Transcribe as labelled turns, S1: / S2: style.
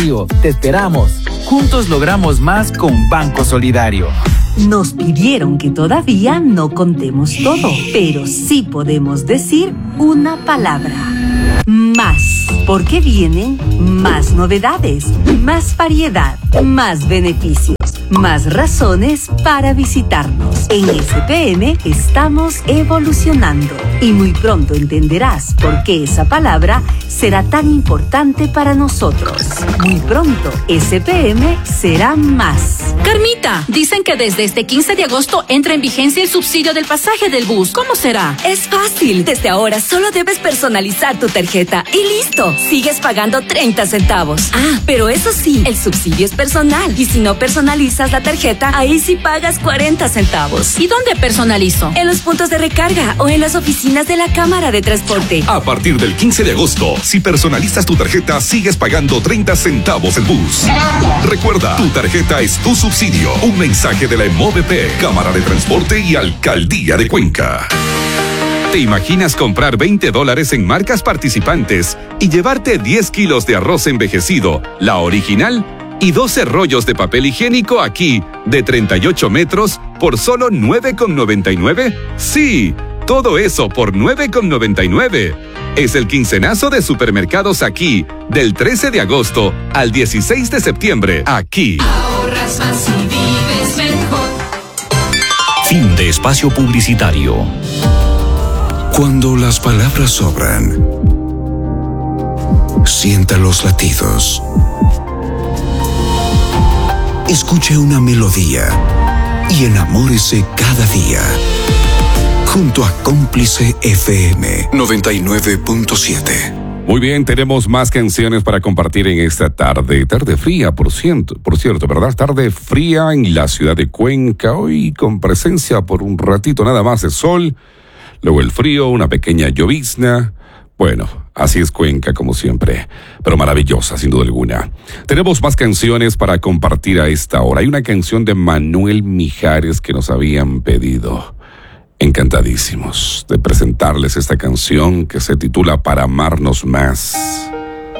S1: Te esperamos. Juntos logramos más con Banco Solidario.
S2: Nos pidieron que todavía no contemos todo, pero sí podemos decir una palabra. Más, porque vienen más novedades, más variedad, más beneficios, más razones para visitarnos. En SPM estamos evolucionando y muy pronto entenderás por qué esa palabra será tan importante para nosotros. Muy pronto, SPM será más.
S3: Carmita, dicen que desde este 15 de agosto entra en vigencia el subsidio del pasaje del bus. ¿Cómo será?
S4: Es fácil. Desde ahora solo debes personalizar tu tarjeta y listo. Sigues pagando 30 centavos. Ah, pero eso sí, el subsidio es personal. Y si no personalizas la tarjeta, ahí sí pagas 40 centavos.
S3: ¿Y dónde personalizo?
S4: En los puntos de recarga o en las oficinas de la Cámara de Transporte.
S5: A partir del 15 de agosto, si personalizas tu tarjeta, sigues pagando 30 centavos el bus. Recuerda, tu tarjeta es tu subsidio. Un mensaje de la MOVP, Cámara de Transporte y Alcaldía de Cuenca. ¿Te imaginas comprar $20 en marcas participantes y llevarte 10 kilos de arroz envejecido, la original, y 12 rollos de papel higiénico aquí, de 38 metros, por solo $9,99? Sí, todo eso por $9,99. Es el quincenazo de Supermercados Aquí, del 13 de agosto al 16 de septiembre, aquí.
S6: Ahorras más y vives mejor.
S7: Fin de espacio publicitario.
S8: Cuando las palabras sobran, sienta los latidos. Escuche una melodía y enamórese cada día. Junto a Cómplice FM 99.7.
S9: Muy bien, tenemos más canciones para compartir en esta tarde. Tarde fría, por cierto, ¿verdad? Tarde fría en la ciudad de Cuenca. Hoy con presencia por un ratito nada más de sol. Luego el frío, una pequeña llovizna. Bueno, así es Cuenca como siempre, pero maravillosa sin duda alguna. Tenemos más canciones para compartir a esta hora. Hay una canción de Manuel Mijares que nos habían pedido. Encantadísimos de presentarles esta canción que se titula Para amarnos más.